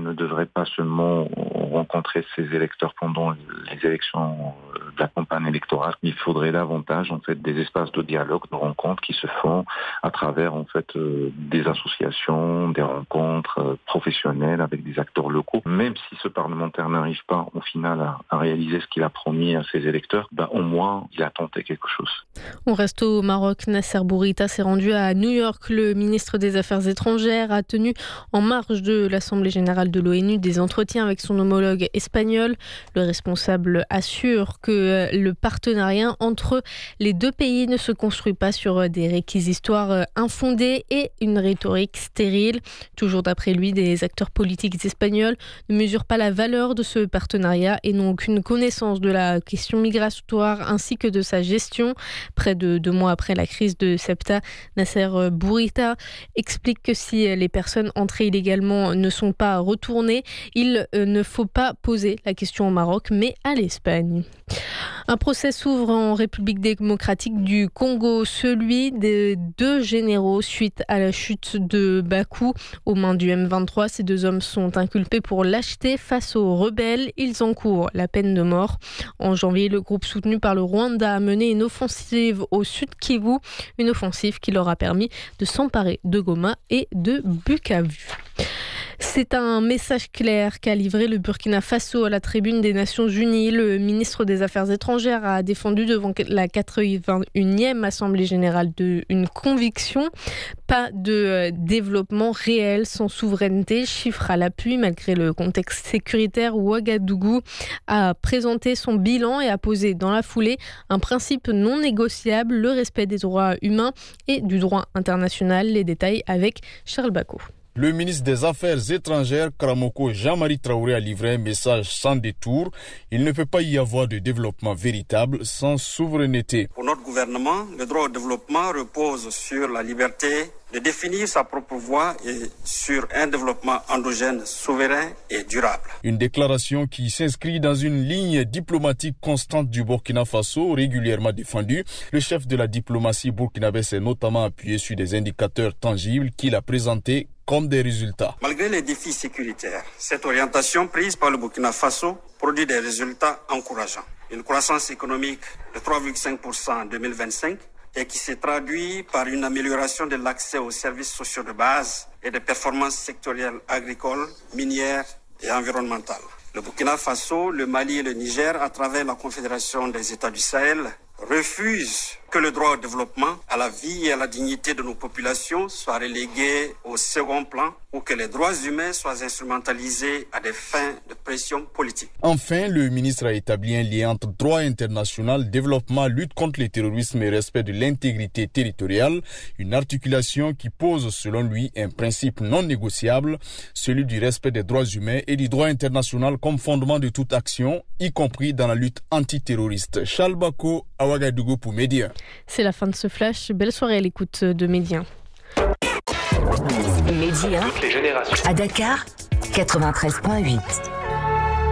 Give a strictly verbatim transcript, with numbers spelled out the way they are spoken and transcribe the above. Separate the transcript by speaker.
Speaker 1: ne devrait pas seulement rencontrer ses électeurs pendant les élections de la campagne électorale. Il faudrait davantage en fait des espaces de dialogue, de rencontres qui se font à travers en fait euh, des associations, des rencontres euh, professionnelles avec des acteurs locaux. Même si ce parlementaire n'arrive pas au final à, à réaliser ce qu'il a promis à ses électeurs, ben, au moins il a tenté quelque chose.
Speaker 2: On reste au Maroc. Nasser Bourita s'est rendu à New York. Le ministre des Affaires étrangères a tenu en marge de l'Assemblée générale de l'ONU des entretiens avec son homologue espagnol. Le responsable assure que le partenariat entre les deux pays ne se construit pas sur des réquisistoires infondés et une rhétorique stérile. Toujours d'après lui, des acteurs politiques espagnols ne mesurent pas la valeur de ce partenariat et n'ont aucune connaissance de la question migratoire ainsi que de sa gestion. Près de deux mois après la crise de Ceuta, Nasser Bourita explique que si les personnes entrées illégalement ne sont pas retournées, il ne faut pas poser la question au Maroc, mais à l'Espagne. Un procès s'ouvre en République démocratique du Congo, celui des deux généraux suite à la chute de Bakou aux mains du M vingt-trois. Ces deux hommes sont inculpés pour lâcheté face aux rebelles. Ils encourent la peine de mort. En janvier, le groupe soutenu par le Rwanda a mené une offensive au Sud Kivu, une offensive qui leur a permis de s'emparer de Goma et de Bukavu. C'est un message clair qu'a livré le Burkina Faso à la tribune des Nations Unies. Le ministre des Affaires étrangères a défendu devant la quatre-vingt-unième Assemblée générale de, une conviction. Pas de développement réel sans souveraineté. Chiffre à l'appui, malgré le contexte sécuritaire, Ouagadougou a présenté son bilan et a posé dans la foulée un principe non négociable, le respect des droits humains et du droit international. Les détails avec Charles Bako.
Speaker 3: Le ministre des Affaires étrangères, Karamoko Jean-Marie Traoré, a livré un message sans détour. Il ne peut pas y avoir de développement véritable sans souveraineté.
Speaker 4: Pour notre gouvernement, le droit au développement repose sur la liberté de définir sa propre voie et sur un développement endogène, souverain et durable.
Speaker 3: Une déclaration qui s'inscrit dans une ligne diplomatique constante du Burkina Faso, régulièrement défendue. Le chef de la diplomatie burkinabé s'est notamment appuyé sur des indicateurs tangibles qu'il a présentés comme des résultats.
Speaker 4: Malgré les défis sécuritaires, cette orientation prise par le Burkina Faso produit des résultats encourageants. Une croissance économique de trois virgule cinq pour cent en deux mille vingt-cinq et qui s'est traduit par une amélioration de l'accès aux services sociaux de base et des performances sectorielles agricoles, minières et environnementales. Le Burkina Faso, le Mali et le Niger, à travers la Confédération des États du Sahel, refusent que le droit au développement, à la vie et à la dignité de nos populations soit relégué au second plan ou que les droits humains soient instrumentalisés à des fins de pression politique.
Speaker 3: Enfin, le ministre a établi un lien entre droit international, développement, lutte contre le terrorisme et respect de l'intégrité territoriale, une articulation qui pose selon lui un principe non négociable, celui du respect des droits humains et du droit international comme fondement de toute action, y compris dans la lutte antiterroriste. Charles Bako, à Ouagadougou pour Média.
Speaker 2: C'est la fin de ce flash. Belle soirée à l'écoute de Média.
Speaker 5: Média, à Dakar, quatre-vingt-treize virgule huit.